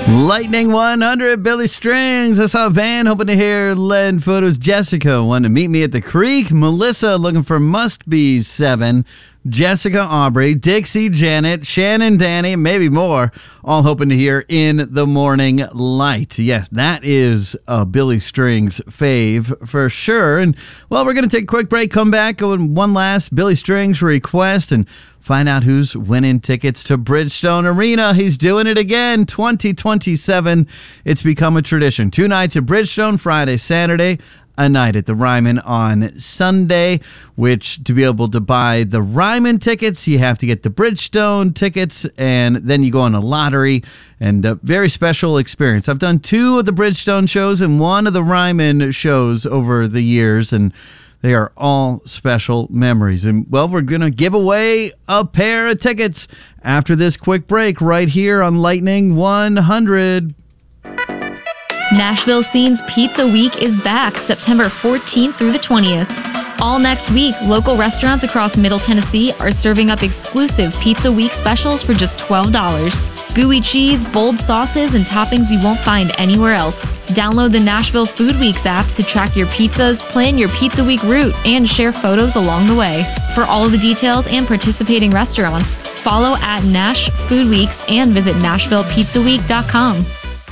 Lightning 100, Billy Strings. I saw Van hoping to hear Lead Photos. Jessica wanted to meet me at the creek. Melissa looking for Must Be 7. Jessica, Aubrey, Dixie, Janet, Shannon, Danny, maybe more, all hoping to hear In the Morning Light. Yes, that is a Billy Strings fave for sure. And, well, we're going to take a quick break, come back, go with one last Billy Strings request, and find out who's winning tickets to Bridgestone Arena. He's doing it again, 2027. It's become a tradition. 2 nights at Bridgestone, Friday, Saturday, a night at the Ryman on Sunday, which to be able to buy the Ryman tickets, you have to get the Bridgestone tickets, and then you go on a lottery, and a very special experience. I've done 2 of the Bridgestone shows and 1 of the Ryman shows over the years, and they are all special memories. And, well, we're going to give away a pair of tickets after this quick break right here on Lightning 100. Nashville Scenes Pizza Week is back September 14th through the 20th. All next week, local restaurants across Middle Tennessee are serving up exclusive Pizza Week specials for just $12. Gooey cheese, bold sauces, and toppings you won't find anywhere else. Download the Nashville Food Weeks app to track your pizzas, plan your Pizza Week route, and share photos along the way. For all of the details and participating restaurants, follow at Nash Food Weeks and visit NashvillePizzaWeek.com.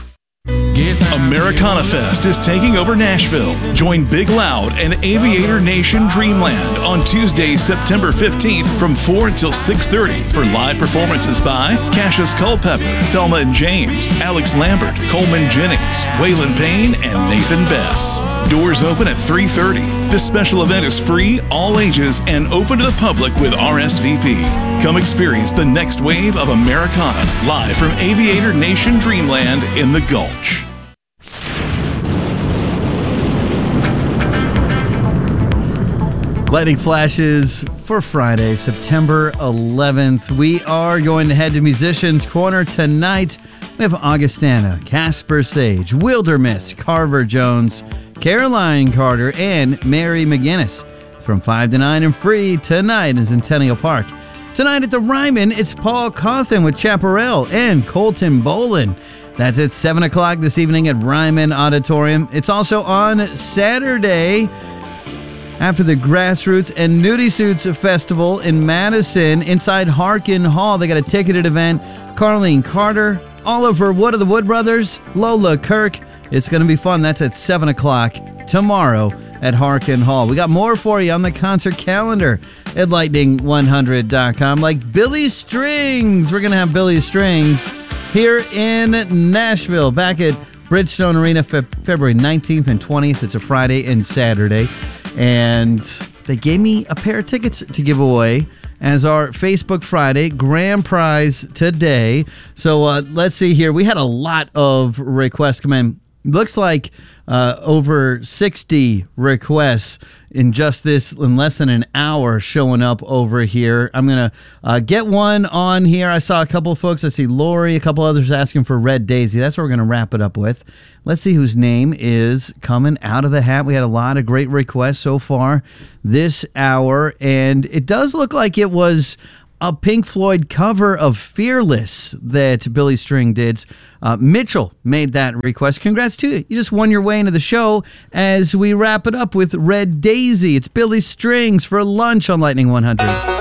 Americana Fest is taking over Nashville. Join Big Loud and Aviator Nation Dreamland on Tuesday, September 15th from 4 until 6:30 for live performances by Cassius Culpepper, Thelma and James, Alex Lambert, Coleman Jennings, Waylon Payne, and Nathan Bess. Doors open at 3:30. This special event is free, all ages, and open to the public with RSVP. Come experience the next wave of Americana live from Aviator Nation Dreamland in the Gulch. Lightning flashes for Friday, September 11th. We are going to head to Musicians Corner tonight. We have Augustana, Casper Sage, Wilderness, Carver Jones, Caroline Carter, and Mary McGinnis. It's from 5 to 9 and free tonight in Centennial Park. Tonight at the Ryman, it's Paul Cawthon with Chaparral and Colton Boland. That's at 7 o'clock this evening at Ryman Auditorium. It's also on Saturday after the Grassroots and Nudie Suits Festival in Madison inside Harkin Hall. They got a ticketed event. Carlene Carter, Oliver Wood of the Wood Brothers, Lola Kirk. It's going to be fun. That's at 7 o'clock tomorrow at Harkin Hall. We got more for you on the concert calendar at lightning100.com. Like Billy Strings. We're going to have Billy Strings here in Nashville back at Bridgestone Arena February 19th and 20th. It's a Friday and Saturday. And they gave me a pair of tickets to give away as our Facebook Friday grand prize today. So let's see here. We had a lot of requests come in. Looks like over 60 requests in less than an hour showing up over here. I'm going to get one on here. I saw a couple of folks. I see Lori, a couple others asking for Red Daisy. That's what we're going to wrap it up with. Let's see whose name is coming out of the hat. We had a lot of great requests so far this hour, and it does look like it was a Pink Floyd cover of Fearless that Billy String did. Mitchell made that request. Congrats to you. You just won your way into the show as we wrap it up with Red Daisy. It's Billy Strings for lunch on Lightning 100.